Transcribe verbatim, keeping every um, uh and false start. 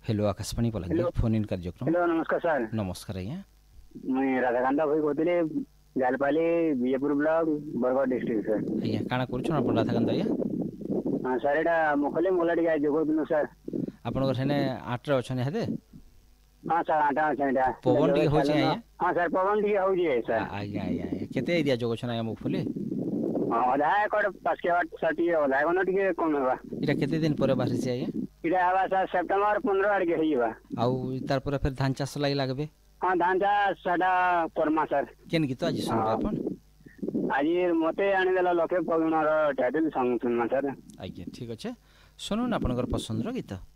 Hello Akashvani Balangir hello phone in कार्यक्रम। Hello नमस्कार sir नमस्कार आज्ञा। मुई राधाकांत भाई कहते जालपाली Vijaypur block Bargarh district sir. आज्ञा काଣା କରୁଛନ୍ ଆପଣ ରାଧାକାନ୍ତ ଆଜ୍ଞା? हाँ सर एटा मुखले मोला टिके जोग दिन सर। ଆପଣଙ୍କର ହେନେ ଆଠରେ ଅଛନ୍ ହେଦେ हाँ सर आटा अच्छा एटा पवन टिके होचे आज्ञा? हाँ सर पवन टिके होजे सर। आ- आज्ञा आज्ञा आज्ञा केते एरिया जोग छन आज्ञा मुगफुली? हाँ अधा एकड़ पाँच के वाट सर टिके अधा कोन टिके कम हेबा। इटा केते दिन ପରେ ବାହାରିଛି ଆଜ୍ଞା? इटा हेबा सर सेप्टेम्बर पंद्रह आड़ के होइबा। ଆଉ ତାର ପରେ ଫେर ଧାନ ଚାଷ ଲାଗି ଲାଗବେ हाँ धान चाष साडा करमा सर। କେନ୍ ଗୀତ ଆଜି ଶୁଣିବେ ଆପଣ? आज मते आनी देला लखे पगणार टाइटल सॉन्ग सुनमा सर। ଆଜ୍ଞା ଠିକ୍ ଅଛେ ଶୁଣୁନ୍ ଆପଣଙ୍କର ପସନ୍ଦର ଗୀତ।